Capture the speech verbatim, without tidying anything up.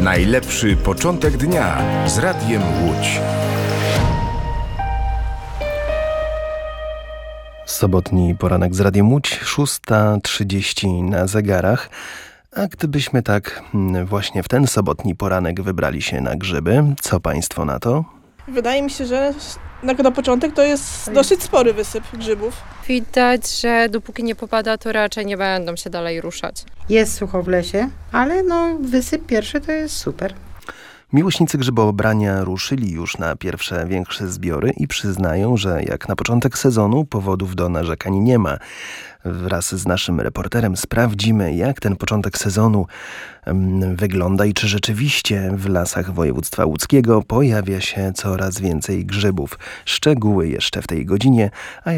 Najlepszy początek dnia z Radiem Łódź. Sobotni poranek z Radiem Łódź, szósta trzydzieści na zegarach. A gdybyśmy tak właśnie w ten sobotni poranek wybrali się na grzyby, co państwo na to? Wydaje mi się, że na, na początek to jest dosyć spory wysyp grzybów. Widać, że dopóki nie popada, to raczej nie będą się dalej ruszać. Jest sucho w lesie, ale no wysyp pierwszy to jest super. Miłośnicy grzyboobrania ruszyli już na pierwsze większe zbiory i przyznają, że jak na początek sezonu powodów do narzekań nie ma. Wraz z naszym reporterem sprawdzimy, jak ten początek sezonu um, wygląda i czy rzeczywiście w lasach województwa łódzkiego pojawia się coraz więcej grzybów. Szczegóły jeszcze w tej godzinie, a